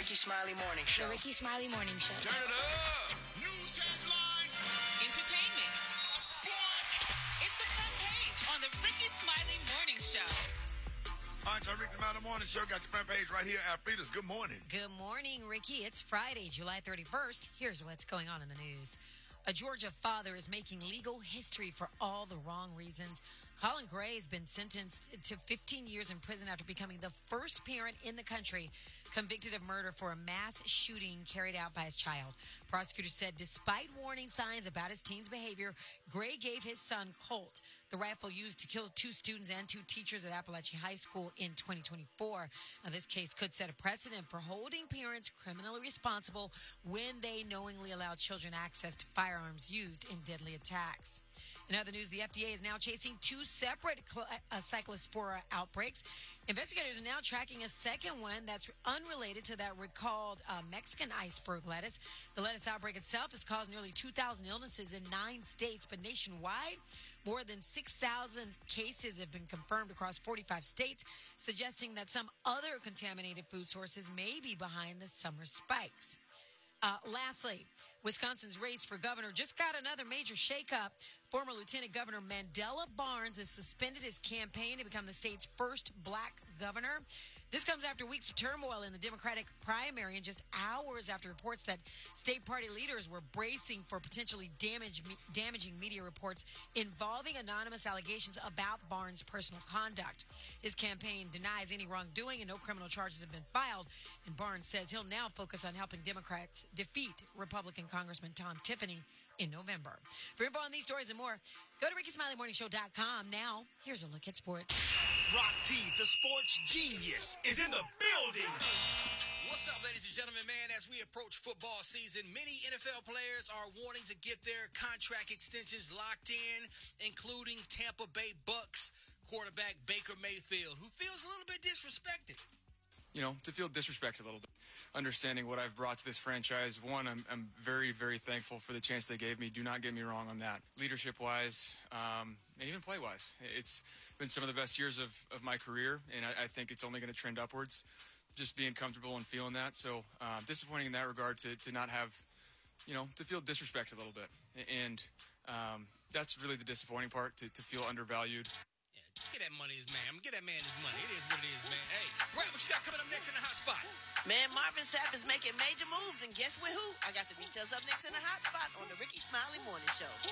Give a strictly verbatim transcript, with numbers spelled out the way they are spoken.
Ricky Smiley Morning Show. The Ricky Smiley Morning Show. Turn it up. News headlines. Entertainment. Sports. It's the front page on the Ricky Smiley Morning Show. All right, so Ricky Smiley Morning Show got the front page right here. Alfreda's, good morning. Good morning, Ricky. It's Friday, July thirty-first. Here's what's going on in the news. A Georgia father is making legal history for all the wrong reasons. Colin Gray has been sentenced to fifteen years in prison after becoming the first parent in the country convicted of murder for a mass shooting carried out by his child. Prosecutors said despite warning signs about his teen's behavior, Gray gave his son, Colt, the rifle used to kill two students and two teachers at Appalachia High School in twenty twenty-four. Now, this case could set a precedent for holding parents criminally responsible when they knowingly allow children access to firearms used in deadly attacks. In other news, the F D A is now chasing two separate cl- uh, cyclospora outbreaks. Investigators are now tracking a second one that's unrelated to that recalled uh, Mexican iceberg lettuce. The lettuce outbreak itself has caused nearly two thousand illnesses in nine states, but nationwide, more than six thousand cases have been confirmed across forty-five states, suggesting that some other contaminated food sources may be behind the summer spikes. Uh, lastly, Wisconsin's race for governor just got another major shakeup. Former Lieutenant Governor Mandela Barnes has suspended his campaign to become the state's first black governor. This comes after weeks of turmoil in the Democratic primary and just hours after reports that state party leaders were bracing for potentially damage, damaging media reports involving anonymous allegations about Barnes' personal conduct. His campaign denies any wrongdoing and no criminal charges have been filed. And Barnes says he'll now focus on helping Democrats defeat Republican Congressman Tom Tiffany in November. For info on these stories and more, go to ricky smiley morning show dot com. Now, here's a look at sports. Rock T, the sports genius, is in the building. What's up, ladies and gentlemen, man? As we approach football season, many N F L players are wanting to get their contract extensions locked in, including Tampa Bay Bucks quarterback Baker Mayfield, who feels a little bit disrespected. You know, to feel disrespected a little bit. Understanding what I've brought to this franchise, one, I'm, I'm very, very thankful for the chance they gave me. Do not get me wrong on that. Leadership-wise, um, and even play-wise, it's been some of the best years of, of my career, and I, I think it's only going to trend upwards, just being comfortable and feeling that. So um, disappointing in that regard to, to not have, you know, to feel disrespected a little bit. And um, that's really the disappointing part, to, to feel undervalued. Get that money, his man. Get that man his money. It is what it is, man. Hey, Brad, what you got coming up next in the hot spot? Man, Marvin Sapp is making major moves, and guess with who? I got the details up next in the hot spot on the Ricky Smiley Morning Show.